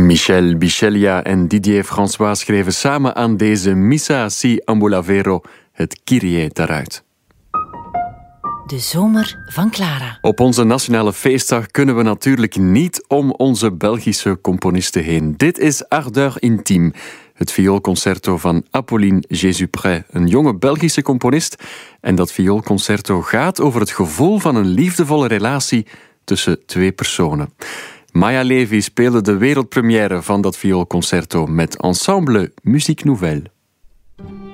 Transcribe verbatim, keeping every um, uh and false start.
Michel Bichelia en Didier François schreven samen aan deze Missa si Ambulavero het Kyrie daaruit. De zomer van Clara. Op onze nationale feestdag kunnen we natuurlijk niet om onze Belgische componisten heen. Dit is Ardeur Intime, het vioolconcerto van Apolline Jesupret, een jonge Belgische componist. En dat vioolconcerto gaat over het gevoel van een liefdevolle relatie tussen twee personen. Maya Levy speelde de wereldpremière van dat vioolconcerto met Ensemble Musique Nouvelle.